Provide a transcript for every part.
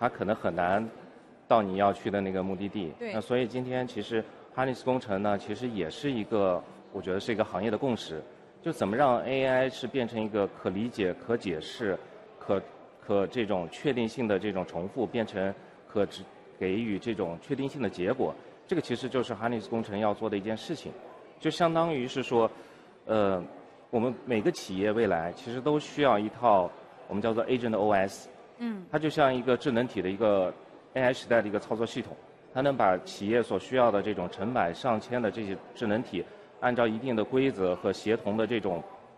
它可能很难到你要去的那个目的地。 对。 那所以今天其实哈尼斯工程呢，其实也是一个，我觉得是一个行业的共识，就怎么让 AI 是变成一个可理解、可解释、可这种确定性的这种重复，变成给予这种确定性的结果。这个其实就是哈尼斯工程要做的一件事情，就相当于是说，我们每个企业未来其实都需要一套我们叫做 Agent OS，它就像一个智能体的一个 AI 时代的一个操作系统，它能把企业所需要的这种成百上千的这些智能体，按照一定的规则和协同的这种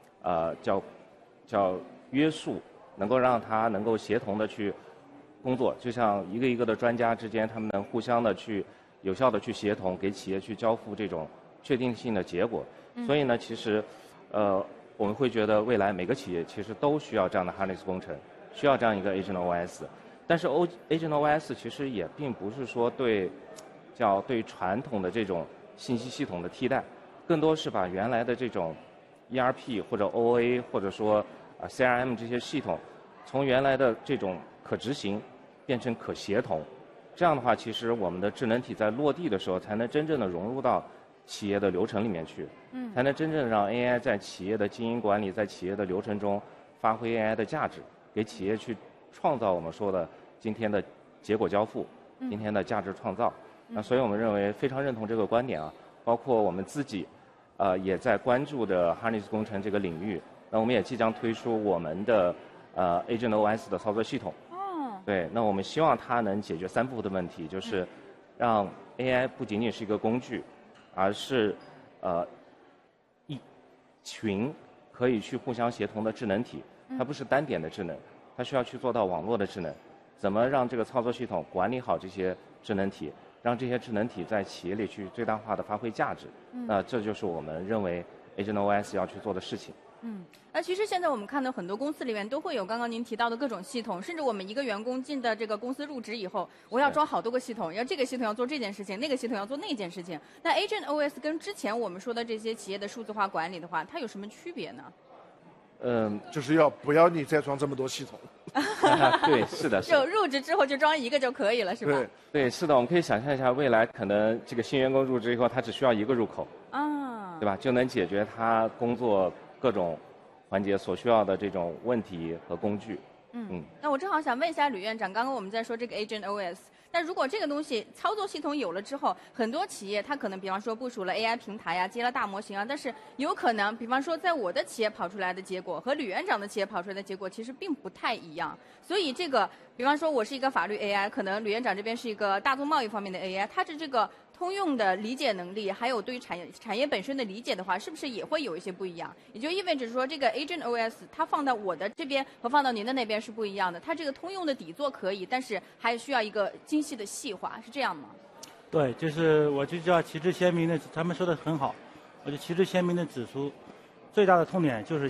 叫约束，能够让它能够协同的去工作，就像一个一个的专家之间，他们能互相的去有效的去协同，给企业去交付这种确定性的结果。所以呢，其实我们会觉得未来每个企业其实都需要这样的哈尼斯工程，需要这样一个 Agent OS。但是 Agent OS 其实也并不是说对传统的这种信息系统的替代，更多是把原来的这种 ERP 或者 OA 或者说CRM 这些系统，从原来的这种可执行变成可协同。这样的话，其实我们的智能体在落地的时候，才能真正的融入到企业的流程里面去，才能真正让 AI 在企业的经营管理、在企业的流程中发挥 AI 的价值，给企业去创造我们说的今天的结果交付，今天的价值创造。那所以我们认为非常认同这个观点啊，包括我们自己也在关注的哈尼斯工程这个领域。那我们也即将推出我们的Agent OS 的操作系统。对，那我们希望它能解决3部分的问题，就是让 AI 不仅仅是一个工具，而是一群可以去互相协同的智能体，它不是单点的智能，它需要去做到网络的智能。怎么让这个操作系统管理好这些智能体，让这些智能体在企业里去最大化的发挥价值？那这就是我们认为 Agent OS 要去做的事情。 那其实现在我们看到很多公司里面都会有刚刚您提到的各种系统，甚至我们一个员工进的这个公司入职以后，我要装好多个系统，要这个系统要做这件事情，那个系统要做那件事情。那 Agent OS 跟之前我们说的这些企业的数字化管理的话，它有什么区别呢？ 就是不要你再装这么多系统。 对，是的。 就入职之后就装一个就可以了，是吧？ 对，是的。我们可以想象一下，未来可能这个新员工入职以后，他只需要一个入口，对吧？就能解决他工作各种环节所需要的这种问题和工具。 那我正好想问一下吕院长，刚刚我们在说这个 Agent OS， 那如果这个东西操作系统有了之后，很多企业它可能比方说部署了 AI 平台呀，接了大模型啊，但是有可能比方说在我的企业跑出来的结果和吕院长的企业跑出来的结果其实并不太一样，所以这个比方说我是一个法律 AI， 可能吕院长这边是一个大宗贸易方面的 AI， 它的这个通用的理解能力，还有对于产业本身的理解的话，是不是也会有一些不一样？也就意味着说，这个 Agent OS 它放到我的这边和放到您的那边是不一样的。它这个通用的底座可以，但是还需要一个精细的细化，是这样吗？ 对，就是我就叫旗帜鲜明的，他们说的很好。我就旗帜鲜明的指出，最大的痛点就是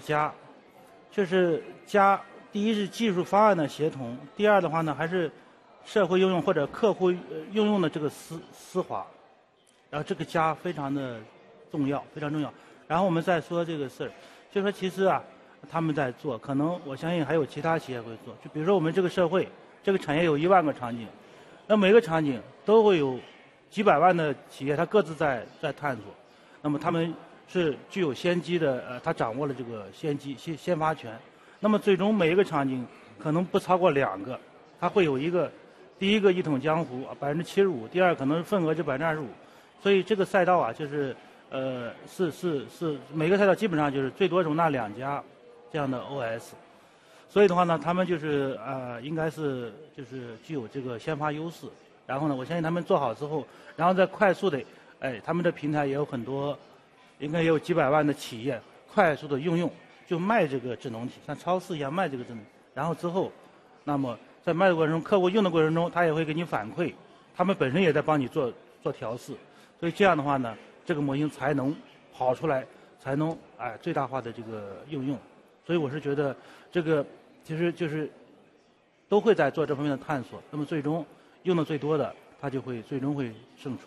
加。第一是技术方案的协同，第二的话呢，还是社会应用或者客户应用的这个丝滑。然后这个加非常的重要，非常重要。然后我们再说这个事儿，就说其实他们在做，可能我相信还有其他企业会做。就比如说我们这个社会，这个产业有1万个场景，那每个场景都会有几百万的企业，它各自在探索。那么他们是具有先机的，他掌握了这个先发权。那么最终每一个场景可能不超过2个，它会有第一个一统江湖75%，第二可能份额就25%。所以这个赛道就是是每个赛道基本上就是最多容纳2家这样的 OS， 所以的话呢，他们就是应该是就是具有这个先发优势。然后呢，我相信他们做好之后，然后再快速的，他们的平台也有很多，应该也有几百万的企业快速的应用，就卖这个智能体，像超市一样卖这个智能体。然后之后，那么在卖的过程中，客户用的过程中，他也会给你反馈，他们本身也在帮你做调试。所以这样的话呢，这个模型才能跑出来，才能最大化的这个应用。所以我是觉得这个其实就是都会在做这方面的探索。那么最终用的最多的，它就会最终会胜出。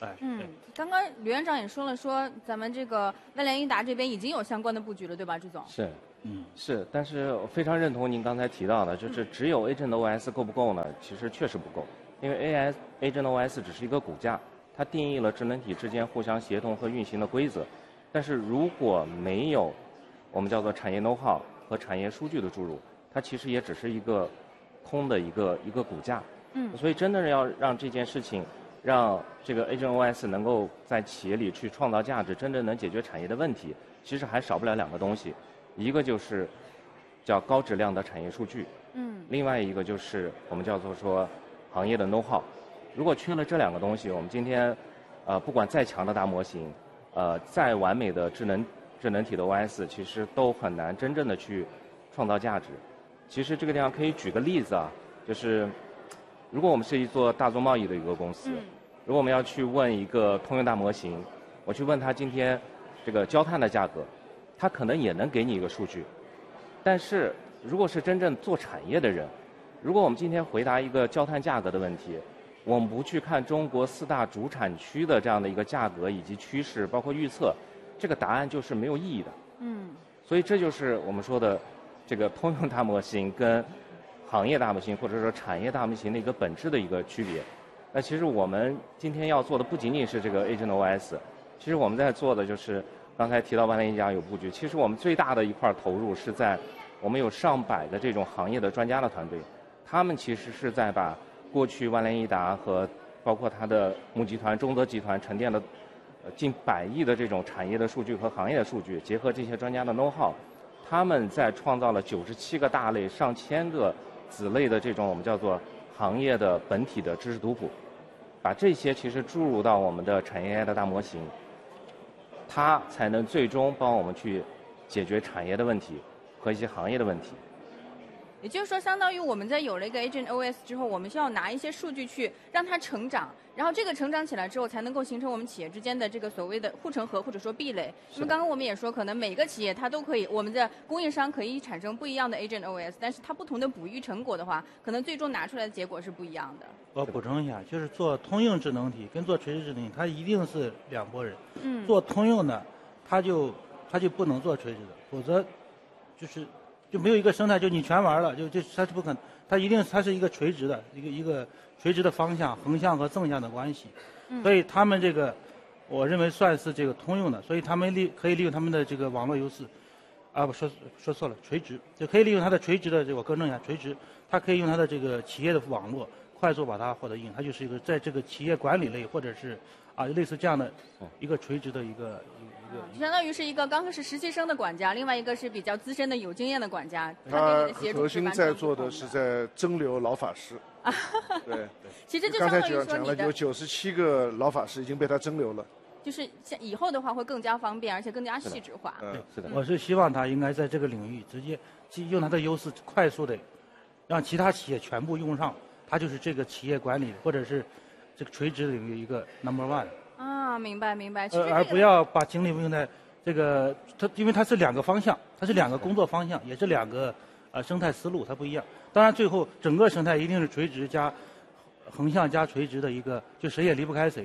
哎， 刚刚吕院长也说了，说咱们这个万联英达这边已经有相关的布局了，对吧，朱总？ 是，是，但是我非常认同您刚才提到的，就是只有 Agent OS 够不够呢？其实确实不够，因为 Agent OS 只是一个骨架，它定义了智能体之间互相协同和运行的规则，但是如果没有我们叫做产业 know-how 和产业数据的注入，它其实也只是一个空的一个骨架。所以真的要让这件事情，让这个 Agent OS 能够在企业里去创造价值，真正能解决产业的问题，其实还少不了2个东西，一个就是叫高质量的产业数据，另外一个就是我们叫做说行业的 know-how。如果缺了这2个东西，我们今天不管再强的大模型，再完美的智能体的 OS， 其实都很难真正的去创造价值。其实这个地方可以举个例子啊，就是如果我们是一做大宗贸易的一个公司，如果我们要去问一个通用大模型，我去问他今天这个焦炭的价格，他可能也能给你一个数据。但是如果是真正做产业的人，如果我们今天回答一个焦炭价格的问题，我们不去看中国4大主产区的这样的一个价格以及趋势，包括预测，这个答案就是没有意义的。所以这就是我们说的这个通用大模型跟行业大模型或者说产业大模型的一个本质的一个区别。那其实我们今天要做的不仅仅是这个 Agent OS， 其实我们在做的就是刚才提到万联一家有布局，其实我们最大的一块投入是在我们有上百的这种行业的专家的团队，他们其实是在把过去万联一达和包括它的母集团中德集团沉淀的近100亿的这种产业的数据和行业的数据，结合这些专家的 know-how， 他们在创造了97个大类、上千个子类的这种我们叫做行业的本体的知识图谱，把这些其实注入到我们的产业 AI 的大模型，它才能最终帮我们去解决产业的问题和一些行业的问题。 也就是说，相当于我们在有了一个 Agent OS 之后，我们需要拿一些数据去让它成长，然后这个成长起来之后，才能够形成我们企业之间的这个所谓的护城河或者说壁垒。那么刚刚我们也说，可能每个企业它都可以，我们的供应商可以产生不一样的 Agent OS， 但是它不同的哺育成果的话，可能最终拿出来的结果是不一样的。 我补充一下，就是做通用智能体跟做垂直智能体，它一定是2拨人。做通用的，他就不能做垂直的，否则就没有一个生态，就你全玩了，它是不可能，它是一个垂直的一个垂直的方向，横向和纵向的关系。所以他们这个，我认为算是这个通用的，所以他们可以利用他们的这个网络优势，啊，说错了，垂直就可以利用它的垂直的我更正一下，垂直，它可以用它的这个企业的网络快速把它获得应用，它就是一个在这个企业管理类或者是类似这样的一个垂直的一个。 相当于是一个刚开始实习生的管家，另外一个是比较资深的有经验的管家。 他核心在做的是在蒸馏老法师。对， 其实就刚才相当于说讲了有97个老法师已经被他蒸馏了。 就是像以后的话会更加方便，而且更加细致化。 是的。 我是希望他应该在这个领域直接用他的优势，快速的让其他企业全部用上，他就是这个企业管理或者是这个垂直领域一个 1. 啊，明白。 而不要把精力用在这个因为它是2个方向，它是2个工作方向，也是2个生态思路，它不一样。当然，最后整个生态一定是垂直加横向加垂直的一个，就谁也离不开谁。